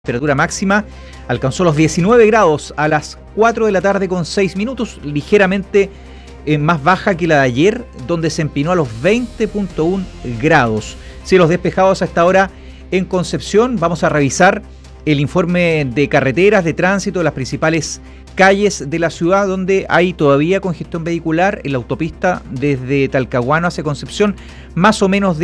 Temperatura máxima alcanzó los 19 grados a las 4 de la tarde con 6 minutos, ligeramente más baja que la de ayer, donde se empinó a los 20.1 grados. Cielos despejados a esta hora en Concepción. Vamos a revisar el informe de carreteras, de tránsito de las principales calles de la ciudad, donde hay todavía congestión vehicular en la autopista desde Talcahuano hacia Concepción, más o menos de